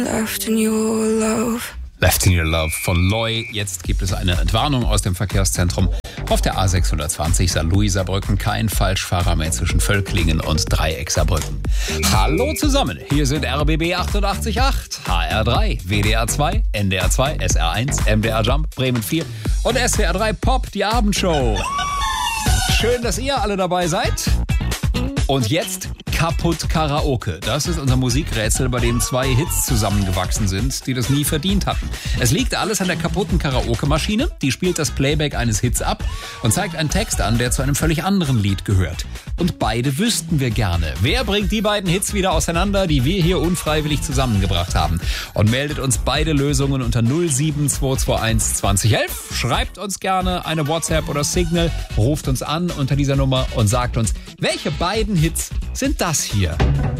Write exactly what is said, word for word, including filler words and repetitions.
Left in your love. Left in Your Love von Loy. Jetzt gibt es eine Entwarnung aus dem Verkehrszentrum auf der A sechshundertzwanzig Saarlouis-Saarbrücken. Kein Falschfahrer mehr zwischen Völklingen und Dreieck-Saarbrücken. Hallo zusammen, hier sind R B B achtundachtzig Komma acht, H R drei, W D R zwei, N D R zwei, S R eins, M D R Jump, Bremen vier und S W R drei Pop, die Abendshow. Schön, dass ihr alle dabei seid. Und jetzt Kaputt Karaoke. Das ist unser Musikrätsel, bei dem zwei Hits zusammengewachsen sind, die das nie verdient hatten. Es liegt alles an der kaputten Karaoke-Maschine. Die spielt das Playback eines Hits ab und zeigt einen Text an, der zu einem völlig anderen Lied gehört. Und beide wüssten wir gerne. Wer bringt die beiden Hits wieder auseinander, die wir hier unfreiwillig zusammengebracht haben? Und meldet uns beide Lösungen unter null sieben zwei zwei eins zwanzig elf. Schreibt uns gerne eine WhatsApp oder Signal, ruft uns an unter dieser Nummer und sagt uns, welche beiden Hits sind das hier?